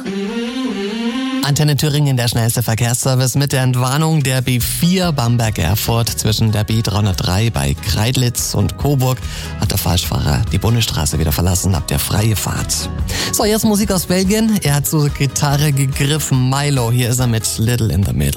Antenne Thüringen, der schnellste Verkehrsservice mit der Entwarnung der B4 Bamberg-Erfurt zwischen der B303 bei Kreidlitz und Coburg hat der Falschfahrer die Bundesstraße wieder verlassen, ab der freie Fahrt. So, jetzt Musik aus Belgien. Er hat zur Gitarre gegriffen. Milo, hier ist er mit Little in the Middle.